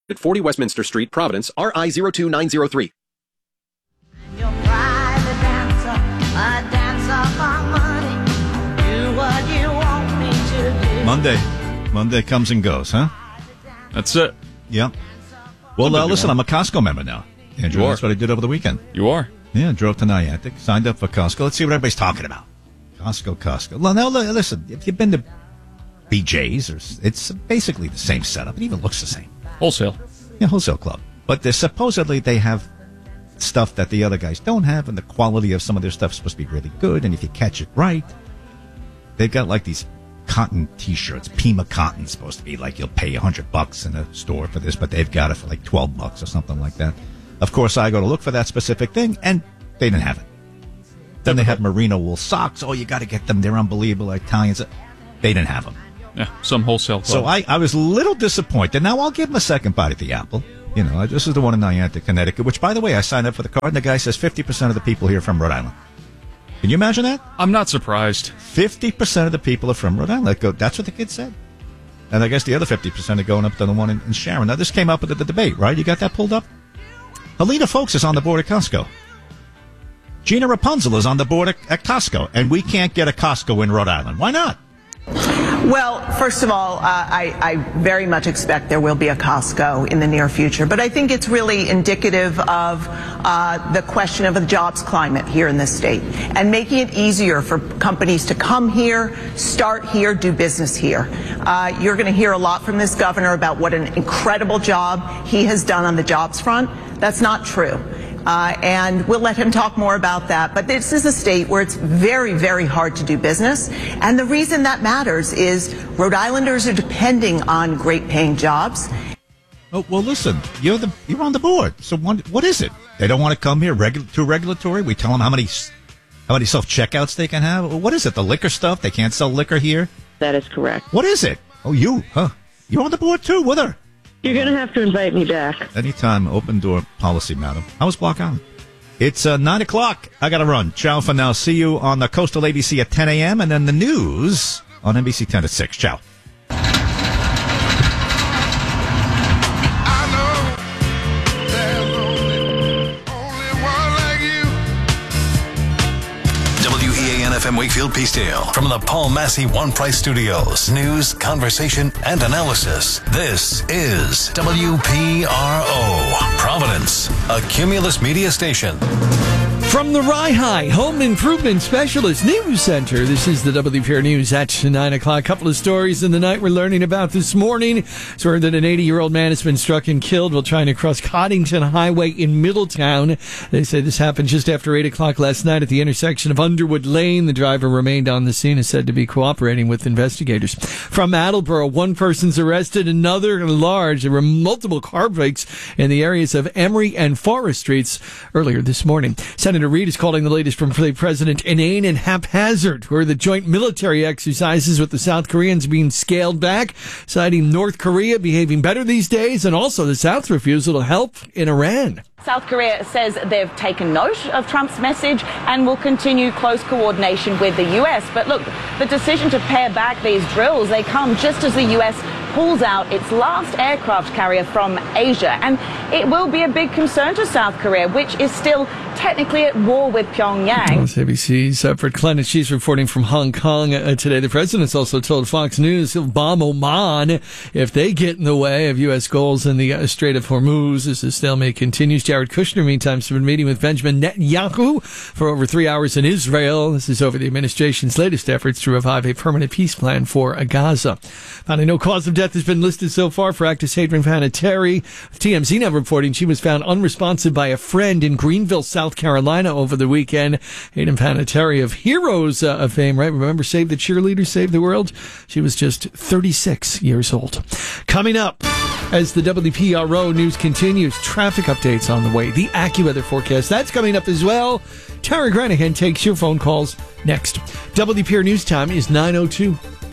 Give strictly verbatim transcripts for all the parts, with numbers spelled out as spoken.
At forty Westminster Street, Providence, R I zero two nine zero three. You're private dancer, a dancer for money. Do what you want me to do. Monday. Monday comes and goes, huh? That's it. Yeah. Well, uh, listen, one. I'm a Costco member now. Andrew, You are. that's what I did over the weekend. You are. Yeah, drove to Niantic, signed up for Costco. Let's see what everybody's talking about. Costco, Costco. Well, now, listen, if you've been to B J's, or it's basically the same setup. It even looks the same. Wholesale. Yeah, wholesale club. But they're, supposedly they have stuff that the other guys don't have, and the quality of some of their stuff is supposed to be really good. And if you catch it right, they've got like these cotton T-shirts. Pima cotton's supposed to be like you'll pay a hundred bucks in a store for this, but they've got it for like twelve bucks or something like that. Of course, I go to look for that specific thing, and they didn't have it. Then they have merino wool socks. Oh, you got to get them. They're unbelievable. Italians. They didn't have them. Yeah, some wholesale club. So I, I was a little disappointed. Now, I'll give them a second bite at the apple. You know, this is the one in Niantic, Connecticut, which, by the way, I signed up for the card, and the guy says fifty percent of the people here are from Rhode Island. Can you imagine that? I'm not surprised. fifty percent of the people are from Rhode Island. That's what the kid said. And I guess the other fifty percent are going up to the one in, in Sharon. Now, this came up at the, the debate, right? You got that pulled up? Helena Folks is on the board at Costco. Gina Rapunzel is on the board at, at Costco. And we can't get a Costco in Rhode Island. Why not? Well, first of all, uh, I, I very much expect there will be a Costco in the near future. But I think it's really indicative of uh, the question of the jobs climate here in this state and making it easier for companies to come here, start here, do business here. Uh, you're going to hear a lot from this governor about what an incredible job he has done on the jobs front. That's not true. Uh, and we'll let him talk more about that. But this is a state where it's very, very hard to do business. And the reason that matters is Rhode Islanders are depending on great paying jobs. Oh, well, listen, you're the you're on the board. So what, what is it? They don't want to come here regu- too regulatory? We tell them how many how many self-checkouts they can have? What is it, the liquor stuff? They can't sell liquor here? That is correct. What is it? Oh, you, huh? You're on the board, too, with her. You're going to have to invite me back. Anytime, open door policy, madam. How was Block Island? It's uh, nine o'clock. I got to run. Ciao for now. See you on the Coastal A B C at ten a.m. and then the news on N B C ten at six. Ciao. F M Wakefield Peacedale from the Paul Massey One Price Studios. News, conversation, and analysis. This is W P R O, Providence, a Cumulus media station. From the Rye High Home Improvement Specialist News Center, this is the W P R News at nine o'clock. Couple of stories in the night we're learning about this morning. It's heard that an eighty-year-old man has been struck and killed while trying to cross Coddington Highway in Middletown. They say this happened just after eight o'clock last night at the intersection of Underwood Lane. The driver remained on the scene and is said to be cooperating with investigators. From Attleboro, one person's arrested, another large. There were multiple car breaks in the areas of Emery and Forest Streets earlier this morning. Senator Reid is calling the latest from President inane and haphazard, where the joint military exercises with the South Koreans being scaled back, citing North Korea behaving better these days and also the South's refusal to help in Iran. South Korea says they've taken note of Trump's message and will continue close coordination with the U S. But look, the decision to pare back these drills, they come just as the U S pulls out its last aircraft carrier from Asia. And it will be a big concern to South Korea, which is still technically at war with Pyongyang. That's A B C's uh, Fred Clennis. She's reporting from Hong Kong uh, today. The president's also told Fox News he'll bomb Oman if they get in the way of U S goals in the uh, Strait of Hormuz as the stalemate continues. Jared Kushner, meantime, has been meeting with Benjamin Netanyahu for over three hours in Israel. This is over the administration's latest efforts to revive a permanent peace plan for Gaza. Finally, no cause of death has been listed so far for actress Hayden Panettiere. T M Z now reporting she was found unresponsive by a friend in Greenville, South Carolina over the weekend. Hayden Panettiere of Heroes uh, of Fame, right? Remember Save the Cheerleader, Save the World? She was just thirty-six years old. Coming up, as the W P R O news continues, traffic updates on the way. The AccuWeather forecast, that's coming up as well. Tara Granahan takes your phone calls next. W P R News time is nine oh two.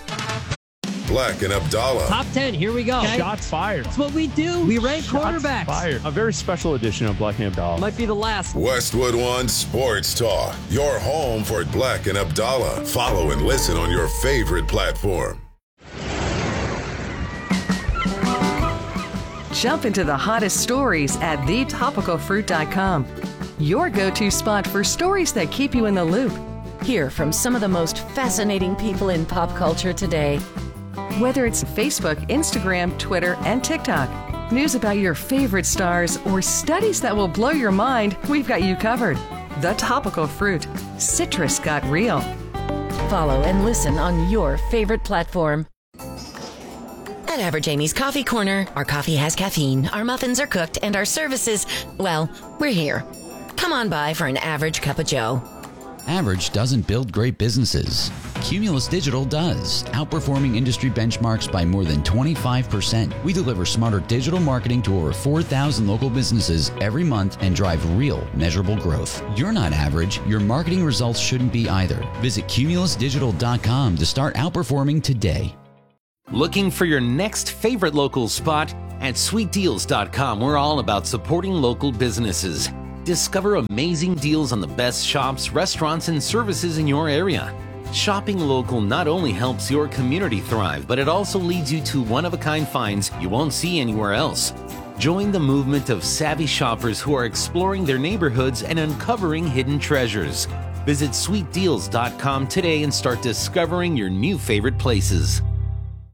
Black and Abdallah. Top ten, here we go. Okay? Shots fired. That's what we do. We rank Shots quarterbacks. Fired. A very special edition of Black and Abdallah. Might be the last. Westwood One Sports Talk. Your home for Black and Abdallah. Follow and listen on your favorite platform. Jump into the hottest stories at the topical fruit dot com. Your go-to spot for stories that keep you in the loop. Hear from some of the most fascinating people in pop culture today. Whether it's Facebook, Instagram, Twitter, and TikTok, news about your favorite stars, or studies that will blow your mind, we've got you covered. The Topical Fruit. Citrus got real. Follow and listen on your favorite platform. At Average Amy's Coffee Corner, our coffee has caffeine, our muffins are cooked, and our services, well, we're here. Come on by for an average cup of joe. Average doesn't build great businesses. Cumulus Digital does, outperforming industry benchmarks by more than twenty-five percent. We deliver smarter digital marketing to over four thousand local businesses every month and drive real, measurable growth. You're not average. Your marketing results shouldn't be either. Visit cumulus digital dot com to start outperforming today. Looking for your next favorite local spot? At sweet deals dot com, we're all about supporting local businesses. Discover amazing deals on the best shops, restaurants, and services in your area. Shopping local not only helps your community thrive, but it also leads you to one-of-a-kind finds you won't see anywhere else. Join the movement of savvy shoppers who are exploring their neighborhoods and uncovering hidden treasures. Visit sweet deals dot com today and start discovering your new favorite places.